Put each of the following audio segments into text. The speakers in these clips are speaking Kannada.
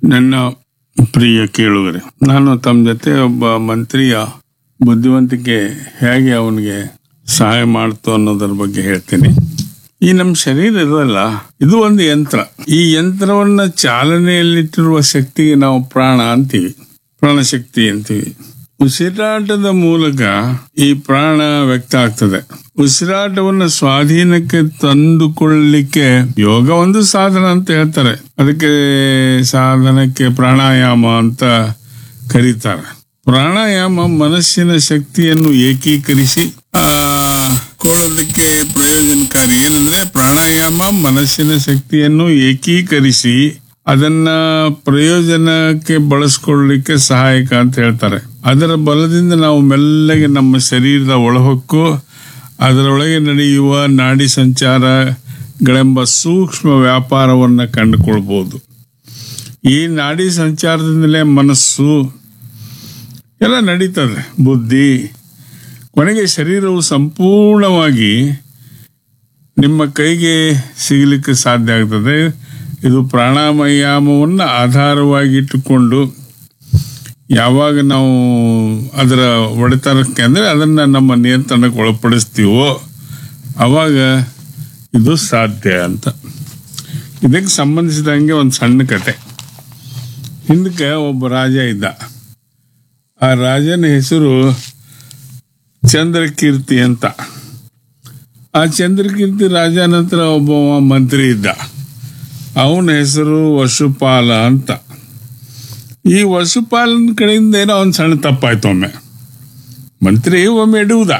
ನನ್ನ ಪ್ರಿಯ ಕೇಳುಗರೆ, ನಾನು ತಮ್ಮ ಜೊತೆ ಒಬ್ಬ ಮಂತ್ರಿಯ ಬುದ್ಧಿವಂತಿಕೆ ಹೇಗೆ ಅವನಿಗೆ ಸಹಾಯ ಮಾಡ್ತು ಅನ್ನೋದ್ರ ಬಗ್ಗೆ ಹೇಳ್ತೀನಿ. ಈ ನಮ್ಮ ಶರೀರ ಇದಲ್ಲ, ಇದು ಒಂದು ಯಂತ್ರ. ಈ ಯಂತ್ರವನ್ನ ಚಾಲನೆಯಲ್ಲಿಟ್ಟಿರುವ ಶಕ್ತಿಗೆ ನಾವು ಪ್ರಾಣ ಅಂತೀವಿ, ಪ್ರಾಣಶಕ್ತಿ ಅಂತೀವಿ. ಉಸಿರಾಟದ ಮೂಲಕ ಈ ಪ್ರಾಣ ವ್ಯಕ್ತ ಆಗ್ತದೆ. ಉಸಿರಾಟವನ್ನು ಸ್ವಾಧೀನಕ್ಕೆ ತಂದುಕೊಳ್ಳಲಿಕ್ಕೆ ಯೋಗ ಒಂದು ಸಾಧನ ಅಂತ ಹೇಳ್ತಾರೆ. ಅದಕ್ಕೆ ಸಾಧನಕ್ಕೆ ಪ್ರಾಣಾಯಾಮ ಅಂತ ಕರೀತಾರೆ. ಪ್ರಾಣಾಯಾಮ ಮನಸ್ಸಿನ ಶಕ್ತಿಯನ್ನು ಏಕೀಕರಿಸಿ ಕೊಳ್ಳೋದಕ್ಕೆ ಪ್ರಯೋಜನಕಾರಿ. ಏನಂದ್ರೆ ಪ್ರಾಣಾಯಾಮ ಮನಸ್ಸಿನ ಶಕ್ತಿಯನ್ನು ಏಕೀಕರಿಸಿ ಅದನ್ನ ಪ್ರಯೋಜನಕ್ಕೆ ಬಳಸ್ಕೊಳ್ಳಲಿಕ್ಕೆ ಸಹಾಯಕ ಅಂತ ಹೇಳ್ತಾರೆ. ಅದರ ಬಲದಿಂದ ನಾವು ಮೆಲ್ಲಗೆ ನಮ್ಮ ಶರೀರದ ಒಳಹೊಕ್ಕು ಅದರೊಳಗೆ ನಡೆಯುವ ನಾಡಿ ಸಂಚಾರಗಳೆಂಬ ಸೂಕ್ಷ್ಮ ವ್ಯಾಪಾರವನ್ನು ಕಂಡುಕೊಳ್ಬಹುದು. ಈ ನಾಡಿ ಸಂಚಾರದಿಂದಲೇ ಮನಸ್ಸು ಎಲ್ಲ ನಡೀತದೆ, ಬುದ್ಧಿ, ಕೊನೆಗೆ ಶರೀರವು ಸಂಪೂರ್ಣವಾಗಿ ನಿಮ್ಮ ಕೈಗೆ ಸಿಗಲಿಕ್ಕೆ ಸಾಧ್ಯ ಆಗ್ತದೆ. ಇದು ಪ್ರಾಣಾಯಾಮವನ್ನು ಆಧಾರವಾಗಿಟ್ಟುಕೊಂಡು ಯಾವಾಗ ನಾವು ಅದರ ಒಡೆತನಕ್ಕೆ ಅಂದರೆ ಅದನ್ನು ನಮ್ಮ ನಿಯಂತ್ರಣಕ್ಕೆ ಒಳಪಡಿಸ್ತೀವೋ ಆವಾಗ ಇದು ಸಾಧ್ಯ ಅಂತ. ಇದಕ್ಕೆ ಸಂಬಂಧಿಸಿದಂಗೆ ಒಂದು ಸಣ್ಣ ಕತೆ. ಹಿಂದಕ್ಕೆ ಒಬ್ಬ ರಾಜ ಇದ್ದ. ಆ ರಾಜನ ಹೆಸರು ಚಂದ್ರಕೀರ್ತಿ ಅಂತ. ಆ ಚಂದ್ರಕೀರ್ತಿ ರಾಜ ನಂತರ ಒಬ್ಬ ಮಂತ್ರಿ ಇದ್ದ. ಅವನ ಹೆಸರು ವಸುಪಾಲ ಅಂತ. ಈ ವಸುಪಾಲನ ಕಡೆಯಿಂದ ಏನೋ ಒಂದು ಸಣ್ಣ ತಪ್ಪಾಯ್ತು. ಮಂತ್ರಿ ಒಮ್ಮೆ ಇಡುವುದ.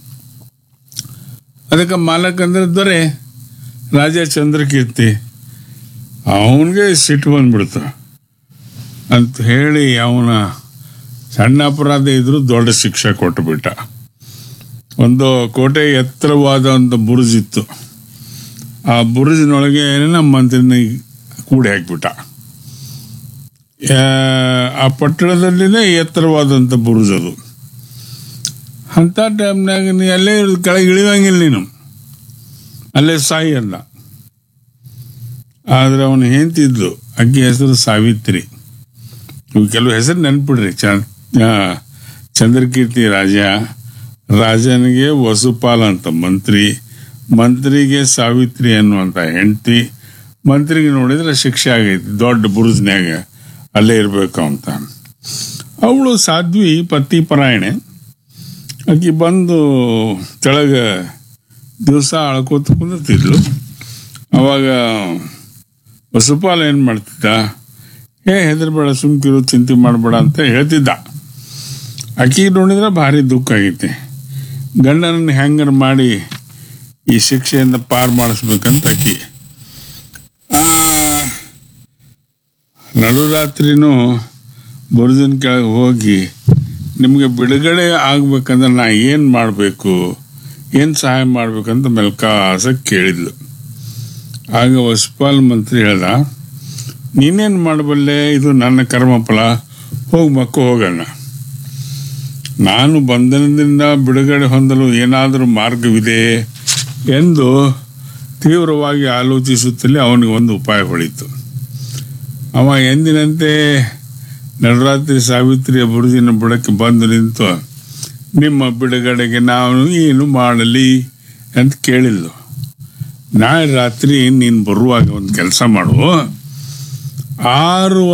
ಅದಕ್ಕೆ ಮಾಲಕ್ ಅಂದ್ರೆ ದೊರೆ ರಾಜ ಚಂದ್ರಕೀರ್ತಿ. ಅವನಿಗೆ ಸಿಟ್ಟು ಬಂದ್ಬಿಡ್ತು ಅಂತ ಹೇಳಿ ಅವನ ಸಣ್ಣ ಅಪರಾಧ ಇದ್ರೂ ದೊಡ್ಡ ಶಿಕ್ಷೆ ಕೊಟ್ಟುಬಿಟ್ಟ. ಒಂದು ಕೋಟೆ ಎತ್ತರವಾದ ಒಂದು ಬುರುಜ್ ಇತ್ತು. ಆ ಬುರುಜಿನೊಳಗೆ ನಮ್ಮ ಮಂತ್ರಿನ ಕೂಡಿ ಹಾಕಿಬಿಟ್ಟ. ಆ ಪಟ್ಟಣದಲ್ಲಿನೇ ಎತ್ತರವಾದಂಥ ಬುರುಜ್ ಅದು. ಅಂಥ ಟೈಮ್ನಾಗ ನೀ ಅಲ್ಲೇ ಕೆಳಗೆ ಇಳಿವಂಗಿಲ್ಲ, ನೀನು ಅಲ್ಲೇ ಸಾಯಿ ಅಲ್ಲ. ಆದ್ರೆ ಅವನು ಹೆಂಡ್ತಿದ್ಲು, ಅಕ್ಕಿ ಹೆಸರು ಸಾವಿತ್ರಿ. ಇವು ಕೆಲವು ಹೆಸರು ನೆನ್ಪಿಡ್ರಿ. ಚಂದ್ರಕೀರ್ತಿ ರಾಜ, ರಾಜನಿಗೆ ವಸುಪಾಲ ಅಂತ ಮಂತ್ರಿ, ಮಂತ್ರಿಗೆ ಸಾವಿತ್ರಿ ಅನ್ನುವಂಥ ಹೆಂಡತಿ. ಮಂತ್ರಿಗೆ ನೋಡಿದ್ರೆ ಶಿಕ್ಷೆ ಆಗೈತಿ, ದೊಡ್ಡ ಬುರುಜ್ನ್ಯಾಗ ಅಲ್ಲೇ ಇರಬೇಕು ಅಂತ. ಅವಳು ಸಾಧ್ವಿ ಪತಿ ಪರಾಯಣೆ. ಆಕಿ ಬಂದು ತೆಳಗ ದಿವಸ ಅಳ್ಕೋತ ಕುಂದಿರ್ತಿದ್ಲು. ಅವಾಗ ವಸುಪಾಲ ಏನು ಮಾಡ್ತಿದ್ದ, ಹೆದರ್ಬೇಡ, ಸುಮ್ಕಿರು, ಚಿಂತೆ ಮಾಡಬೇಡ ಅಂತ ಹೇಳ್ತಿದ್ದ. ಆಕಿಗೆ ನೋಡಿದ್ರೆ ಭಾರಿ ದುಃಖ ಆಗೈತಿ. ಗಂಡನನ್ನು ಹೆಂಗರ ಮಾಡಿ ಈ ಶಿಕ್ಷೆಯಿಂದ ಪಾರು ಮಾಡಿಸ್ಬೇಕಂತ ಆಕಿ ನಡುರಾತ್ರಿನೂ ಬುರುಜಿನ ಕೆಳಗೆ ಹೋಗಿ, ನಿಮಗೆ ಬಿಡುಗಡೆ ಆಗ್ಬೇಕಂದ್ರೆ ನಾ ಏನು ಮಾಡಬೇಕು, ಏನು ಸಹಾಯ ಮಾಡ್ಬೇಕಂತ ಮೆಲ್ಕಾಸ ಕೇಳಿದ್ಲು. ಆಗ ವಸುಪಾಲ್ ಮಂತ್ರಿ ಹೇಳ್ದ, ನೀನೇನು ಮಾಡಬಲ್ಲೆ, ಇದು ನನ್ನ ಕರ್ಮಫಲ, ಹೋಗಿ ಮಕ್ಕಳು ಹೋಗೋಣ. ನಾನು ಬಂಧನದಿಂದ ಬಿಡುಗಡೆ ಹೊಂದಲು ಏನಾದರೂ ಮಾರ್ಗವಿದೆ ಎಂದು ತೀವ್ರವಾಗಿ ಆಲೋಚಿಸುತ್ತಲೇ ಅವನಿಗೆ ಒಂದು ಉಪಾಯ ಹೊಳಿತು. ಅವ ಎಂದಿನಂತೆ ನಡುರಾತ್ರಿ ಸಾವಿತ್ರಿಯ ಬುರುಜಿನ ಬುಡಕ್ಕೆ ಬಂದು ನಿಂತು, ನಿಮ್ಮ ಬಿಡುಗಡೆಗೆ ನಾನು ಏನು ಮಾಡಲಿ ಅಂತ ಕೇಳಿದ್ಲು. ನಾಳೆ ರಾತ್ರಿ ನೀನು ಬರುವಾಗ ಒಂದು ಕೆಲಸ ಮಾಡು, 6